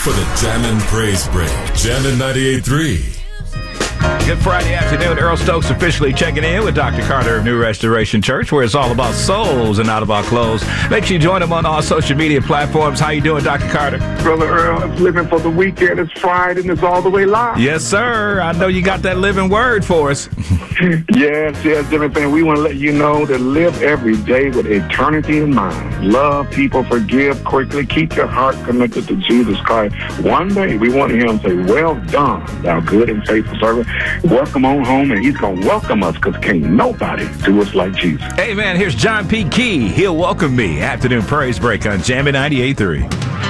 for the Jammin' Praise Break. Jammin' 98.3. Good Friday afternoon. Earl Stokes officially checking in with Dr. Carter of New Restoration Church, where it's all about souls and not about clothes. Make sure you join him on all social media platforms. How you doing, Dr. Carter? Brother Earl, I'm living for the weekend. It's Friday and it's all the way live. Yes, sir. I know you got that living word for us. Yes, different thing. We want to let you know to live every day with eternity in mind. Love people, forgive quickly, keep your heart connected to Jesus Christ. One day we want to hear him say, well done, thou good and faithful servant. Welcome on home, and he's going to welcome us because can't nobody do us like Jesus. Hey, man, here's John P. Key. He'll welcome me. Afternoon Praise Break on Jammin' 98.3.